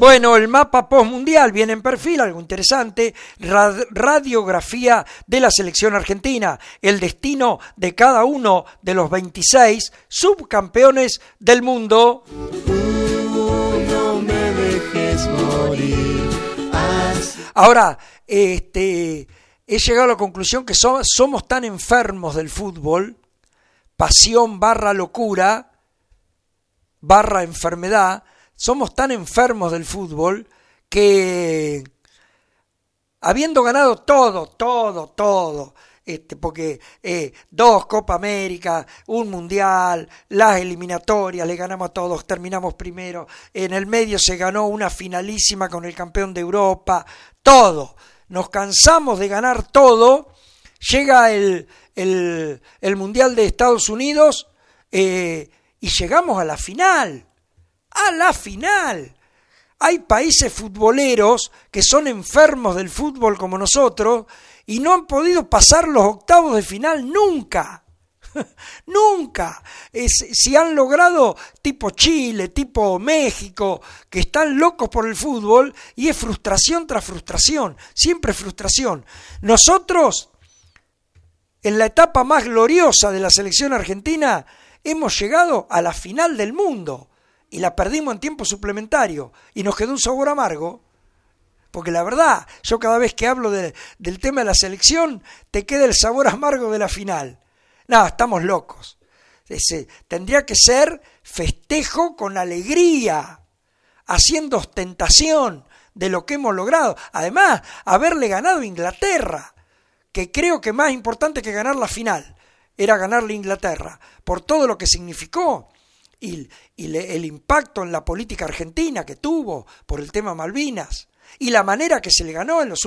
Bueno, el mapa postmundial viene en perfil, algo interesante, radiografía de la selección argentina, el destino de cada uno de los 26 subcampeones del mundo. No me dejes morir. Ahora, he llegado a la conclusión que somos tan enfermos del fútbol, pasión / locura / enfermedad, somos tan enfermos del fútbol que habiendo ganado todo, porque 2 Copa América, un Mundial, las eliminatorias, le ganamos a todos, terminamos primero, en el medio se ganó una finalísima con el campeón de Europa, todo, nos cansamos de ganar todo, llega el Mundial de Estados Unidos y llegamos a la final. Hay países futboleros que son enfermos del fútbol como nosotros y no han podido pasar los octavos de final nunca. Nunca. Si han logrado tipo Chile, tipo México, que están locos por el fútbol y es frustración tras frustración, siempre frustración. Nosotros, en la etapa más gloriosa de la selección argentina, hemos llegado a la final del mundo. Y la perdimos en tiempo suplementario y nos quedó un sabor amargo, porque la verdad, yo cada vez que hablo del tema de la selección, te queda el sabor amargo de la final. No, estamos locos. Tendría que ser festejo con alegría, haciendo ostentación de lo que hemos logrado. Además, haberle ganado a Inglaterra, que creo que más importante que ganar la final, era ganarle a Inglaterra, por todo lo que significó. Y el impacto en la política argentina que tuvo por el tema Malvinas y la manera que se le ganó en los